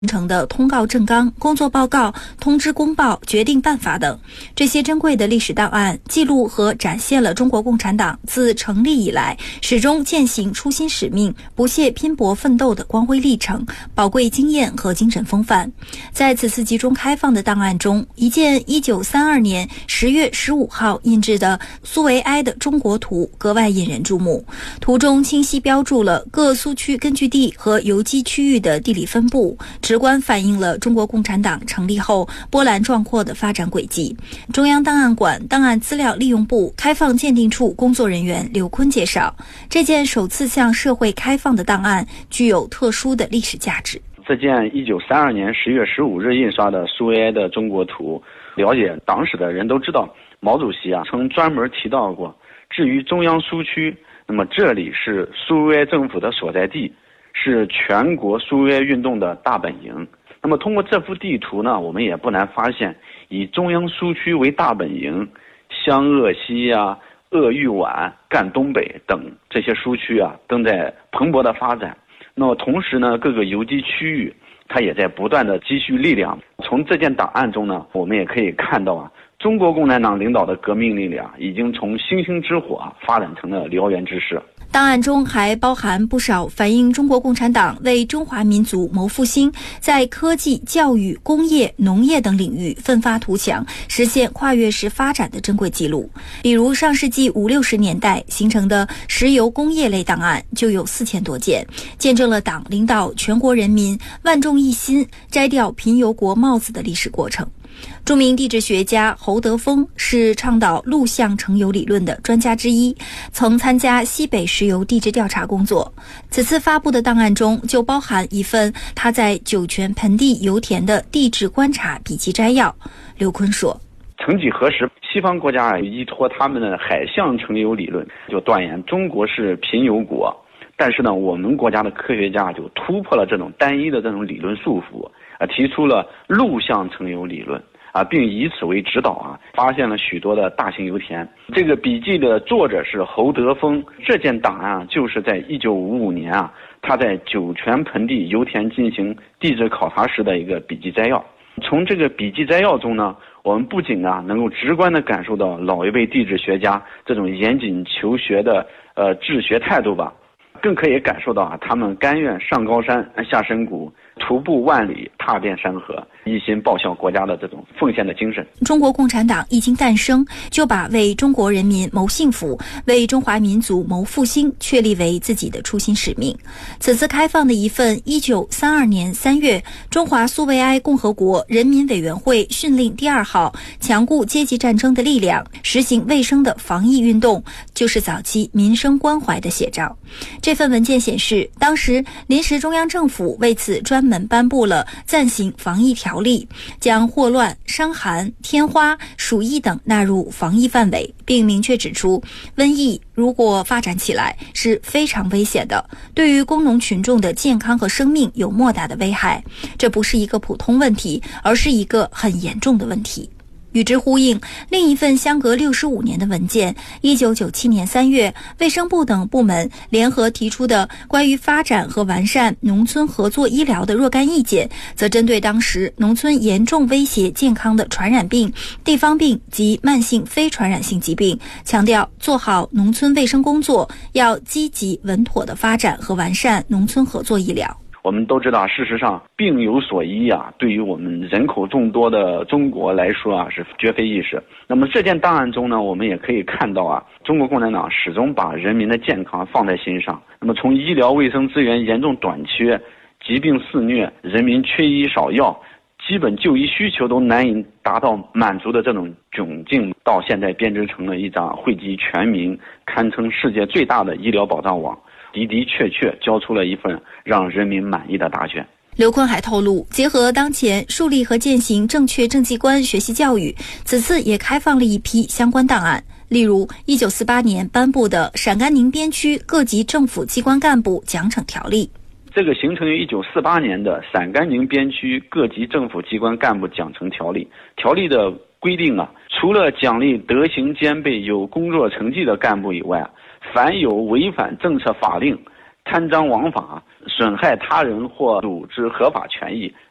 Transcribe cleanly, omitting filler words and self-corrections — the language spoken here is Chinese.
成的通告正纲、工作报告、通知公报、决定办法等，这些珍贵的历史档案记录和展现了中国共产党自成立以来始终践行初心使命、不懈拼搏奋斗的光辉历程、宝贵经验和精神风范。在此次集中开放的档案中，一件1932年10月15号印制的苏维埃的中国图格外引人注目。图中清晰标注了各苏区根据地和游击区域的地理分布，直观反映了中国共产党成立后波澜壮阔的发展轨迹。中央档案馆档案资料利用部开放鉴定处工作人员刘坤介绍，这件首次向社会开放的档案具有特殊的历史价值。 这件1932年10月15日印刷的苏维埃的中国图，了解党史的人都知道，毛主席曾专门提到过，至于中央苏区，那么这里是苏维埃政府的所在地，是全国苏维埃运动的大本营。那么通过这幅地图呢，我们也不难发现，以中央苏区为大本营，湘鄂西鄂豫皖、赣东北等这些苏区正在蓬勃的发展。那么同时呢，各个游击区域它也在不断的积蓄力量。从这件档案中呢，我们也可以看到中国共产党领导的革命力量已经从星星之火发展成了燎原之势。 档案中还包含不少反映中国共产党为中华民族谋复兴，在科技、教育、工业、农业等领域奋发图强，实现跨越式发展的珍贵记录。比如上世纪50、60年代形成的石油工业类档案就有4000多件，见证了党领导全国人民万众一心摘掉贫油国帽子的历史过程。著名地质学家侯德峰是倡导陆相成油理论的专家之一，曾参加西北石油地质调查工作。此次发布的档案中就包含一份他在酒泉盆地油田的地质观察笔记摘要。刘坤说， 曾几何时，西方国家依托他们的海相成油理论，就断言中国是贫油国。但是呢，我们国家的科学家就突破了这种单一的这种理论束缚，提出了陆相成油理论，并以此为指导发现了许多的大型油田。这个笔记的作者是侯德峰，这件档案就是在1955年他在酒泉盆地油田进行地质考察时的一个笔记摘要。从这个笔记摘要中呢，我们不仅能够直观地感受到老一辈地质学家这种严谨求学的治学态度吧，更可以感受到他们甘愿上高山下深谷，徒步万里踏遍山河，一心报效国家的这种奉献的精神。 中国共产党一经诞生，就把为中国人民谋幸福、为中华民族谋复兴确立为自己的初心使命。此次开放的一份1932年3月中华苏维埃共和国人民委员会训令第2号强固阶级战争的力量，实行卫生的防疫运动，就是早期民生关怀的写照。这份文件显示，当时临时中央政府为此专门颁布了暂行防疫条例，将霍乱、伤寒、天花、鼠疫等纳入防疫范围，并明确指出，瘟疫如果发展起来是非常危险的，对于工农群众的健康和生命有莫大的危害。这不是一个普通问题，而是一个很严重的问题。与之呼应，另一份相隔65年的文件，1997年3月，卫生部等部门联合提出的关于发展和完善农村合作医疗的若干意见，则针对当时农村严重威胁健康的传染病、地方病及慢性非传染性疾病，强调做好农村卫生工作，要积极稳妥地发展和完善农村合作医疗。 我们都知道，事实上病有所医对于我们人口众多的中国来说是绝非易事。那么这件档案中呢，我们也可以看到中国共产党始终把人民的健康放在心上。那么从医疗卫生资源严重短缺、疾病肆虐、人民缺医少药、基本就医需求都难以达到满足的这种窘境，到现在编织成了一张惠及全民、堪称世界最大的医疗保障网，的的确确交出了一份让人民满意的答卷。 刘坤还透露，结合当前树立和践行正确政绩观学习教育，此次也开放了一批相关档案，例如1948年颁布的陕甘宁边区各级政府机关干部奖惩条例。 这个形成于1948年的陕甘宁边区各级政府机关干部奖惩条例，条例的规定除了奖励德行兼备、有工作成绩的干部以外，凡有违反政策法令、贪赃枉法、损害他人或组织合法权益、